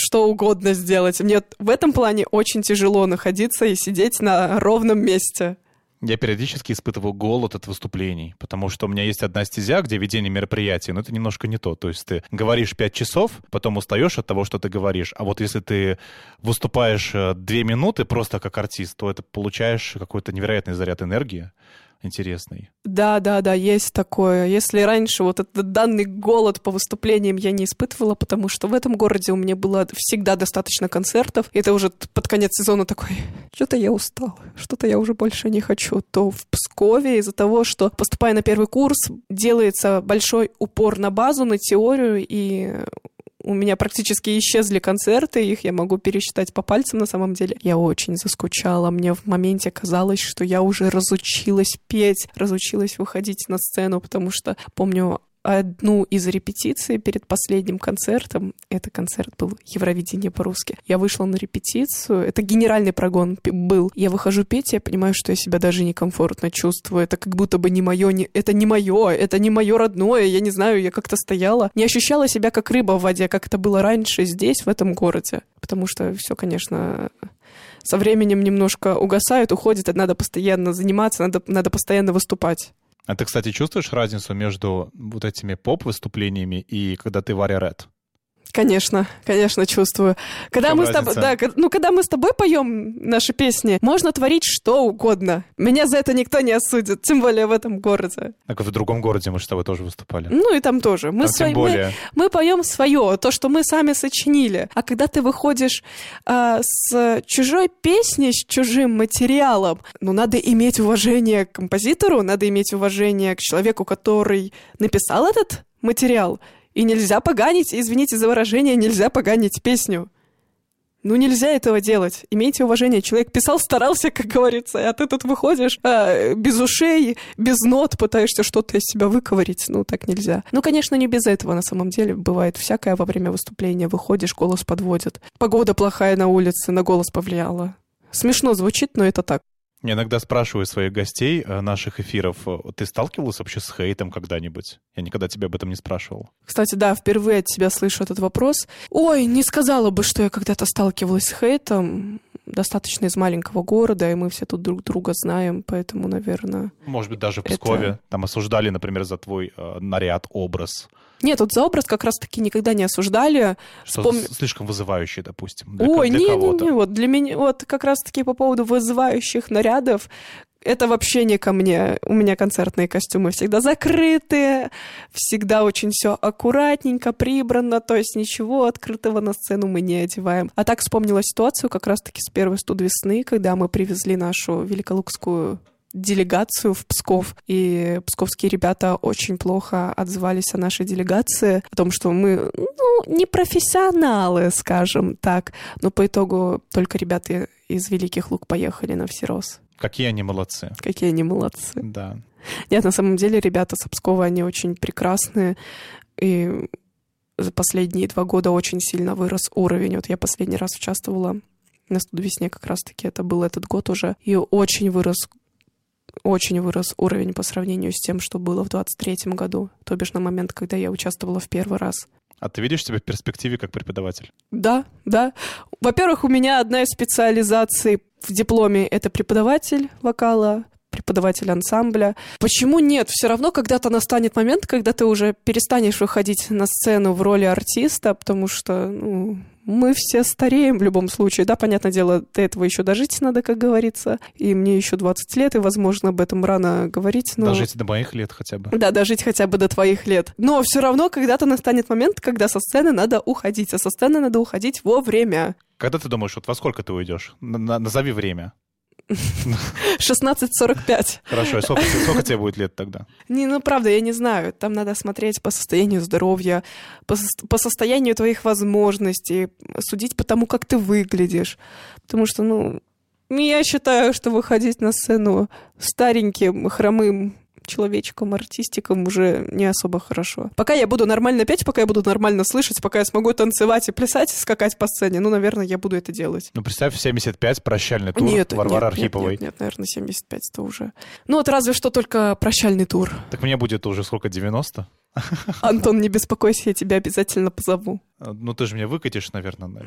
что угодно сделать. Мне в этом плане очень тяжело находиться и сидеть на ровном месте. Я периодически испытываю голод от выступлений, потому что у меня есть одна стезя, где ведение мероприятий, но это немножко не то. То есть ты говоришь 5 часов, потом устаешь от того, что ты говоришь. А вот если ты выступаешь 2 минуты просто как артист, то это получаешь какой-то невероятный заряд энергии. Интересный. Да, есть такое. Если раньше вот этот данный голод по выступлениям я не испытывала, потому что в этом городе у меня было всегда достаточно концертов, и это уже под конец сезона такой, что-то я устал, что-то я уже больше не хочу, то в Пскове из-за того, что, поступая на первый курс, делается большой упор на базу, на теорию, и у меня практически исчезли концерты, их я могу пересчитать по пальцам на самом деле. Я очень заскучала. Мне в моменте казалось, что я уже разучилась петь, разучилась выходить на сцену, потому что, помню, одну из репетиций перед последним концертом, это концерт был «Евровидение по-русски», я вышла на репетицию, это генеральный прогон был, я выхожу петь, я понимаю, что я себя даже некомфортно чувствую, это как будто бы это не мое родное, я не знаю, я как-то стояла, не ощущала себя как рыба в воде, как это было раньше здесь, в этом городе, потому что все, конечно, со временем немножко угасает, уходит, надо постоянно заниматься, надо постоянно выступать. А ты, кстати, чувствуешь разницу между вот этими поп-выступлениями и когда ты Варя Рэд? Конечно, чувствую. Когда мы с тобой поем наши песни, можно творить что угодно. Меня за это никто не осудит, тем более в этом городе. Так в другом городе мы же с тобой тоже выступали. Ну и там тоже. Мы поем свое, то, что мы сами сочинили. А когда ты выходишь с чужой песней, с чужим материалом, надо иметь уважение к композитору, надо иметь уважение к человеку, который написал этот материал. И нельзя поганить, извините за выражение, нельзя поганить песню. Нельзя этого делать. Имейте уважение. Человек писал, старался, как говорится, а ты тут выходишь без ушей, без нот, пытаешься что-то из себя выковырить. Так нельзя. Конечно, не без этого на самом деле. Бывает всякое во время выступления. Выходишь, голос подводит. Погода плохая на улице, на голос повлияла. Смешно звучит, но это так. Я иногда спрашиваю своих гостей наших эфиров, ты сталкивалась вообще с хейтом когда-нибудь? Я никогда тебя об этом не спрашивал. Кстати, да, впервые от тебя слышу этот вопрос. Ой, не сказала бы, что я когда-то сталкивалась с хейтом. Достаточно из маленького города, и мы все тут друг друга знаем, поэтому, наверное... Может быть, даже в Пскове. Там осуждали, например, за твой наряд, образ. Нет, вот за образ как раз-таки никогда не осуждали. Что слишком вызывающий, допустим, для кого-то. Вот для меня, вот как раз-таки по поводу вызывающих нарядов, это вообще не ко мне. У меня концертные костюмы всегда закрытые, всегда очень все аккуратненько, прибрано, то есть ничего открытого на сцену мы не одеваем. А так вспомнила ситуацию как раз-таки с первой студ весны, когда мы привезли нашу великолукскую делегацию в Псков, и псковские ребята очень плохо отзывались о нашей делегации, о том, что мы, не профессионалы, скажем так, но по итогу только ребята из Великих Луг поехали на всерос. Какие они молодцы. Какие они молодцы. Да. Нет, на самом деле ребята с Пскова, они очень прекрасные, и за последние 2 года очень сильно вырос уровень. Вот я последний раз участвовала на студ-весне, как раз-таки это был этот год уже, и очень вырос уровень по сравнению с тем, что было в 23-м году, то бишь на момент, когда я участвовала в первый раз. А ты видишь себя в перспективе как преподаватель? Да. Во-первых, у меня одна из специализаций в дипломе — это преподаватель вокала, преподаватель ансамбля. Почему нет? Все равно когда-то настанет момент, когда ты уже перестанешь выходить на сцену в роли артиста, потому что, мы все стареем в любом случае. Да, понятное дело, до этого еще дожить надо, как говорится. И мне еще 20 лет, и, возможно, об этом рано говорить. Но... Дожить до моих лет хотя бы. Да, дожить хотя бы до твоих лет. Но все равно когда-то настанет момент, когда со сцены надо уходить. А со сцены надо уходить вовремя. Когда ты думаешь, во сколько ты уйдешь? Назови время. 16:45. Хорошо, и сколько тебе будет лет тогда? Правда, я не знаю. Там надо смотреть по состоянию здоровья, по состоянию твоих возможностей, судить по тому, как ты выглядишь. Потому что, я считаю, что выходить на сцену стареньким, хромым человечком, артистиком уже не особо хорошо. Пока я буду нормально петь, пока я буду нормально слышать, пока я смогу танцевать и плясать, скакать по сцене, наверное, я буду это делать. Представь, 75, прощальный тур Варвары Архиповой. Нет, наверное, 75-то уже. Разве что только прощальный тур. Так мне будет уже сколько, 90? Антон, не беспокойся, я тебя обязательно позову. Ты же меня выкатишь, наверное,